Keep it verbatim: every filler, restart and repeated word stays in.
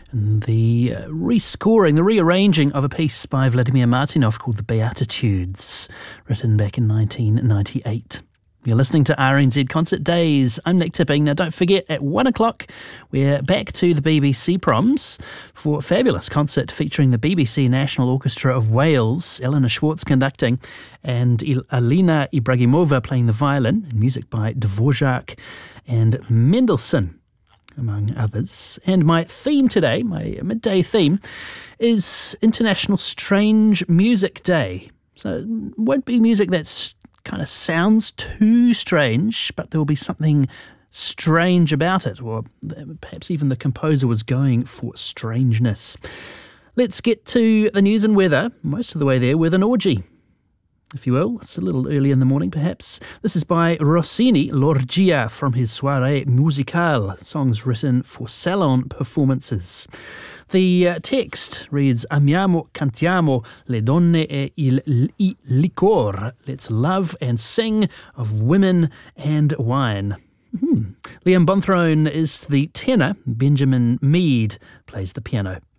And the uh, rescoring, the rearranging of a piece by Vladimir Martynov called The Beatitudes, written back in nineteen ninety-eight. You're listening to R N Z Concert Days. I'm Nick Tipping. Now, don't forget, at one o'clock, we're back to the B B C Proms for a fabulous concert featuring the B B C National Orchestra of Wales, Eleanor Schwartz conducting, and Alina Ibragimova playing the violin, and music by Dvorak and Mendelssohn, among others. And my theme today, my midday theme, is International Strange Music Day. So it won't be music that's kind of sounds too strange, but there will be something strange about it, or perhaps even the composer was going for strangeness. Let's get to the news and weather, most of the way there with an orgy, if you will. It's a little early in the morning, perhaps. This is by Rossini, L'Orgia, from his Soirée Musicale, songs written for salon performances. The uh, text reads, Amiamo, cantiamo le donne e il, il licor. Let's love and sing of women and wine. Mm-hmm. Liam Bonthrone is the tenor. Benjamin Mead plays the piano.